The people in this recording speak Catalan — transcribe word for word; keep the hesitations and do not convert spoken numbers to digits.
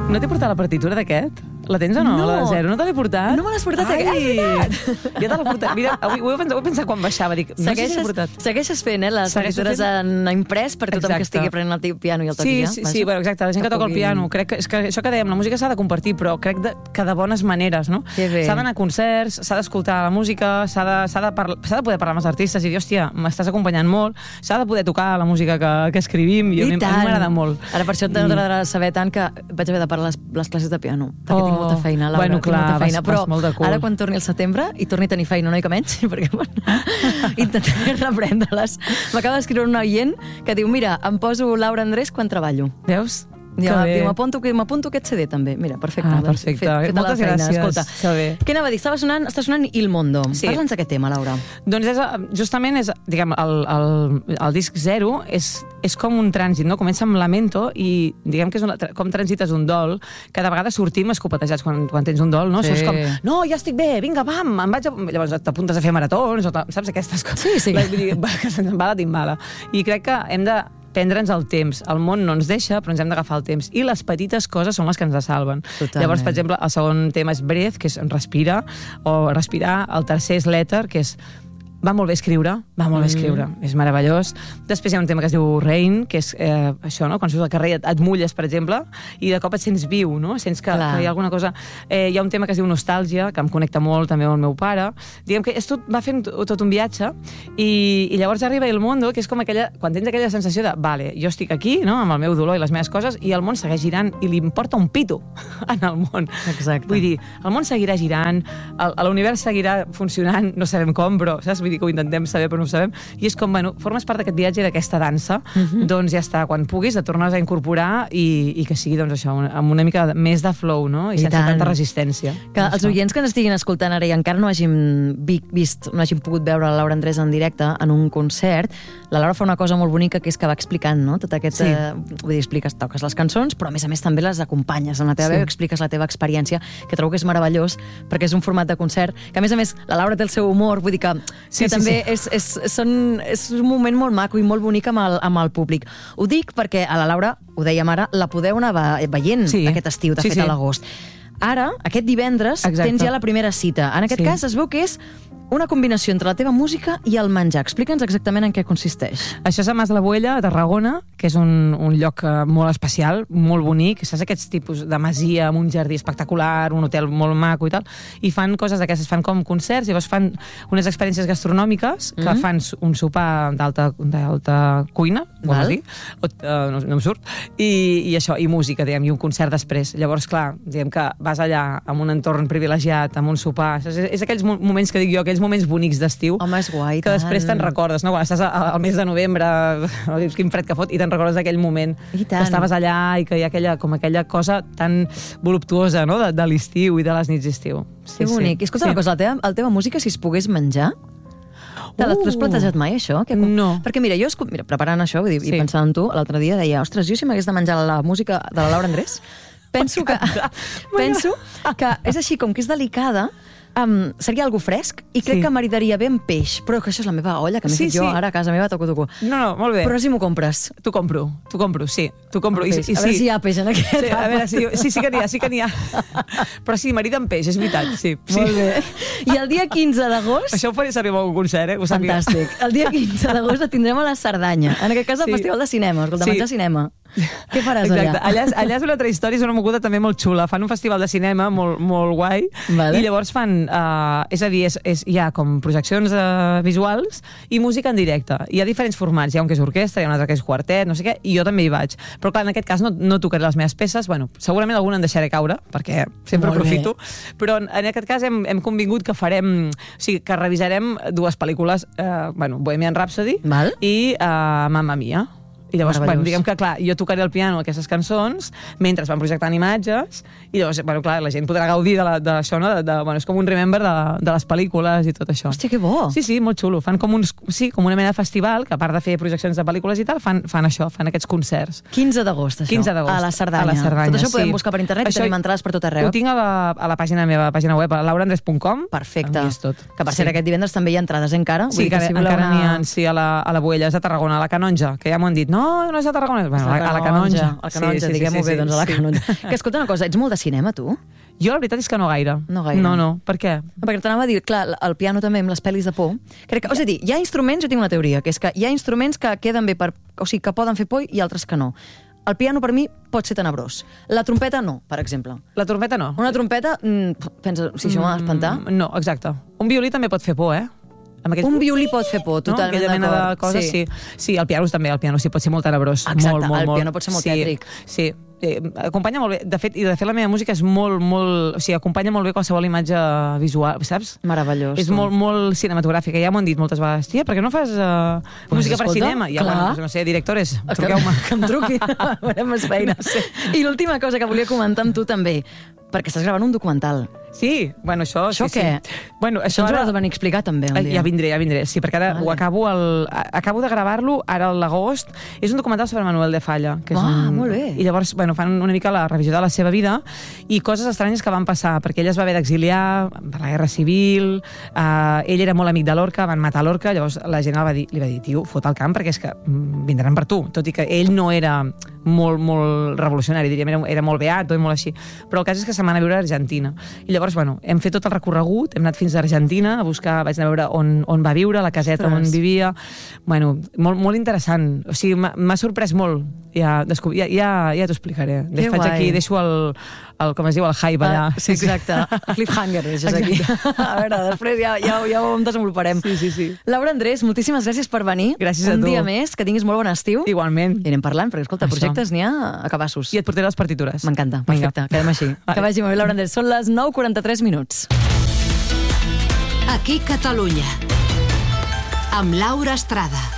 No t'he portat la partitura d'aquest? La tens o no? No. La de zero. No te l'he portat? No me l'has portat. Ai, és veritat. Ja te l'he portat. Mira, avui ho he pensat, ho he pensat quan baixava. Dic, no sé si Segueixes, l'he portat. segueixes fent, eh, les Segueixo partitures fent- en imprès per tothom Exacte. que estigui aprenent el teu piano i el toqui Sí, ja. sí, vaja. sí, bueno, exacte, la gent que, Que toca el puguin- piano. Crec que, és que això que dèiem, la música s'ha de compartir, però crec de, que de bones maneres, no? Que bé. S'ha d'anar a concerts, s'ha d'escoltar la música, s'ha de, s'ha de, parla, s'ha de poder parlar amb els artistes i dir, hòstia, m'estàs acompanyant molt, s'ha de poder tocar la música que, que escrivim, i, I a mi, a mi tant. m'agrada molt. Ara per això t'agradarà saber tant que vaig haver de parar les, les classes de piano, perquè Oh, tinc molta feina, Laura, bueno, tinc clar, molta feina. vas- vas Però molt de cul. ara quan torni al setembre i torni a tenir feina una mica menys, perquè bueno, intentaré reprendre-les. M'acaba d'escriure un oient que diu, mira, em poso Laura Andrés quan treballo. Veus? Ja, Que bé. diu, m'apunto que- m'apunto aquest C D també. Mira, perfecte. Ah, doncs, perfecte. Fet, feta la Moltes feina. gràcies. Escolta, Que bé. què anava a dir? Estava sonant, està sonant Il Mondo. Sí. Parla'ns d'aquest tema, Laura. Doncs és, justament és, diguem, el, el, el disc zero és, és com un trànsit, no? Comença amb Lamento i diguem que és una, com transites un dol, que de vegades sortim escopetejats quan, quan tens un dol, no? Sí. Això és com, no, ja estic bé, vinga, vam, em vaig a... Llavors t'apuntes a fer maratons, o ta- saps aquestes coses? Sí, sí. La, vull dir, va, que se'ns en va la timbala. I crec que hem de prendre'ns el temps. El món no ens deixa, però ens hem d'agafar el temps. I les petites coses són les que ens salven. Totalment. Llavors, per exemple, el segon tema és Breath, que és respira, o respirar. El tercer és Letter, que és va molt bé escriure, va molt bé escriure, mm. és meravellós. Després hi ha un tema que es diu Rain, que és eh, això, no? Quan surts al carrer et, et mulles, per exemple, i de cop et sents viu, no? Sents que, que hi ha alguna cosa... Eh, hi ha un tema que es diu Nostàlgia, que em connecta molt també amb el meu pare. Diguem que és tot, va fent tot un viatge, i, i llavors arriba El Mundo, que és com aquella... Quan tens aquella sensació de, vale, jo estic aquí, no?, amb el meu dolor i les meves coses, i el món segueix girant, i li importa un pito en el món. Exacte. Vull dir, el món seguirà girant, el- l'univers seguirà funcionant, no sabem com, però, saps? Vull dir que ho intentem saber, però no ho sabem. I és com, bueno, formes part d'aquest viatge i d'aquesta dansa, uh-huh. doncs ja està, quan puguis et tornes a incorporar i, i que sigui, doncs això, una, amb una mica més de flow, no? I, I sense tant. tanta resistència. Que els Això. oients que ens estiguin escoltant ara i encara no hàgim vi- vist, no hàgim pogut veure la Laura Andrés en directe en un concert, la Laura fa una cosa molt bonica, que és que va explicant, no?, tot aquest... Sí. Eh, vull dir, expliques, toques les cançons, però a més a més també les acompanyes en la teva Sí. veu, expliques la teva experiència, que trobo que és meravellós, perquè és un format de concert, que a més a més la Laura té el seu humor, vull dir que, Sí, que sí, també sí. És, és, són, és un moment molt maco i molt bonic amb el, amb el públic. Ho dic perquè a la Laura, ho dèiem ara, la podeu anar ve- veient Sí. aquest estiu, de Sí, fet, sí. a l'agost. Ara, aquest divendres, Exacte. tens ja la primera cita. En aquest Sí. cas es veu que és una combinació entre la teva música i el menjar. Explica'ns exactament en què consisteix. Això és a Mas la Boella, a Tarragona, que és un, un lloc eh, molt especial, molt bonic. Saps aquests tipus de masia amb un jardí espectacular, un hotel molt maco i tal, i fan coses d'aquestes, fan com concerts, llavors fan unes experiències gastronòmiques que Mhm. fan un sopar d'alta d'alta cuina, Val. vols dir? O, uh, no, no em surt. I, i això, i música, diguem, i un concert després. Llavors, clar, diguem que vas allà amb un entorn privilegiat, amb un sopar. És, és aquells mo- moments que dic jo, aquells moments bonics d'estiu, Home, és guai, que després tant. te'n recordes, no? Quan estàs a- al mes de novembre, dius quin fred que fot, i te'n recordes d'aquell moment I tant. que estaves allà i que hi ha aquella, com aquella cosa tan voluptuosa, no?, de, de l'estiu i de les nits d'estiu. Sí, Que bonic. I escolta sí. una cosa, la teva, la teva música, si es pogués menjar, te l'has Uh. t'has plantejat mai, això? Que, No. Perquè mira, jo, escu- mira, preparant això, vull dir, Sí. i pensant en tu, l'altre dia deia, ostres, jo si m'hagués de menjar la música de la Laura Andrés, penso que, penso que és així, com que és delicada, um, seria algo fresc i crec Sí. que maridaria bé amb peix, però que això és la meva olla, que m'he Sí, fet jo sí. ara a casa meva, toco, toco. No, no, molt bé. Però si m'ho compres. T'ho compro, t'ho compro, sí, t'ho compro. El peix. A veure si hi ha peix en aquest Sí, a àpat. veure, sí, sí, sí que n'hi ha, sí que n'hi ha. Però sí, marida amb peix, és veritat, sí. sí. Molt bé. I el dia quinze d'agost... Això ho faré servir en algun concert, eh? Ho sàpiga. Fantàstic. El dia quinze d'agost la tindrem a la Cerdanya. En aquest cas, al Sí. Festival de Cinema. Escolta, Sí. menjar cinema. Què faràs Exacte. allà? Allà és, allà és una altra història, és una moguda també molt xula. Fan un festival de cinema molt, molt guai, Vale. i llavors fan, uh, és a dir, és, és, hi ha com projeccions uh, visuals i música en directe. Hi ha diferents formats, hi ha un que és orquestra, hi ha un altre que és quartet, no sé què, i jo també hi vaig. Però clar, en aquest cas no, no tocaré les meves peces, bueno, segurament alguna en deixaré caure, perquè sempre Molt bé. aprofito, però en, en aquest cas hem, hem convingut que farem, o sigui, que revisarem dues pel·lícules, uh, bueno, Bohemian Rhapsody Val. i uh, Mamma Mia. I llavors, Meravellós. bueno, diguem que, clar, jo tocaré el piano aquestes cançons mentre es van projectant imatges i llavors, bueno, clar, la gent podrà gaudir de la- d'això, no? De, de, bueno, és com un remember de, de les pel·lícules i tot això. Hòstia, que bo. Sí, sí, molt xulo. Fan com, uns, sí, com una mena de festival que, a part de fer projeccions de pel·lícules i tal, fan, fan això, fan aquests concerts. quinze d'agost, això. quinze d'agost. A la Cerdanya. A la Cerdanya, Tot això ho podem sí. buscar per internet Això i tenim entrades per tot arreu. Ho tinc a la, a la pàgina meva, pàgina web, a lauraandres punt com. Perfecte. Aquí és tot. Que per cert, Sí. aquest divendres també hi ha entrades encara. Vull Sí, dir que si si voleu encara anar- n'hi ha, sí, a la, a la Boella, és a Tarragona, a la Canonja, que ja m'ho han dit, no, No, no és a Tarragona. Bueno, a, a la Canonja. A la Canonja, diguem-ho bé, doncs a la Canonja. Que escolta una cosa, ets molt de cinema, tu? Jo la veritat és que no gaire. No gaire. No, no. Per què? Perquè t'anava a dir, clar, el piano també amb les pel·lis de por. Crec que, és a dir, hi ha instruments, jo tinc una teoria, que és que hi ha instruments que queden bé per... O sigui, que poden fer por i altres que no. El piano, per mi, pot ser tenebrós. La trompeta, no, per exemple. La trompeta, no. Una trompeta, mm, pensa, si això m'ha d'espantar... Mm, no, exacte. Un violí també pot fer por, eh? Aquest... Un violí pot fer por, totalment no? Aquella mena de coses, sí. sí. Sí, el piano també, el piano sí pot ser molt tenebrós. Exacte, molt, molt, el molt. piano pot ser molt sí, tètric. Sí, eh, acompanya molt bé. De fet, i de fet la meva música és molt, molt... O sigui, acompanya molt bé qualsevol imatge visual, saps? Meravellós. És molt, molt cinematogràfica. Ja m'ho han dit moltes vegades. Tia, per què no fas uh, pues música escolta, per cinema? Ja, clar. bueno, no sé, directores, truqueu-me. Que, que em truqui, veurem més feina. No sé. I l'última cosa que volia comentar amb tu també, perquè estàs gravant un documental. Sí, bueno, això... Això sí, què? Sí. Bueno, això ens ho has de venir a explicar també un dia. Ja vindré, ja vindré. Sí, perquè ara vale. ho acabo, el, acabo de gravar-lo ara a l'agost. És un documental sobre Manuel de Falla. Que és ah, un, molt bé. I llavors, bueno, fan una mica la revisió de la seva vida i coses estranyes que van passar, perquè ell es va haver d'exiliar per la Guerra Civil, uh, ell era molt amic de Lorca, van matar Lorca, llavors la gent va dir, li va dir, tio, fot el camp perquè és que vindran per tu, tot i que ell no era molt, molt revolucionari, diríem, era, era molt beato i molt així. Però el cas és que se'n van a viure a Argentina. I llavors, bueno, hem fet tot el recorregut, hem anat fins a Argentina a buscar, vaig anar a veure on, on va viure, la caseta Ostres. on vivia. Bueno, molt, molt interessant. O sigui, m'ha sorprès molt. Ja, ja, ja, ja t'ho explicaré. Que faig guai. Aquí, deixo el, el, com es diu, el hype allà. Ah, sí, exacte. El cliffhanger, deixes aquí. A veure, després ja, ja, ja ho desenvoluparem. Sí, sí, sí. Laura Andrés, moltíssimes gràcies per venir. Gràcies a tu. Un dia més, que tinguis molt bon estiu. Igualment. I anem parlant, perquè, escolta, Això. projectes n'hi ha a cabassos. I et portaré les partitures. M'encanta, perfecte. Vinga. Quedem així. Vale. Que vagi molt bé, Laura Andrés. Són les nou quaranta-tres minuts. Aquí Catalunya. Amb Laura Estrada.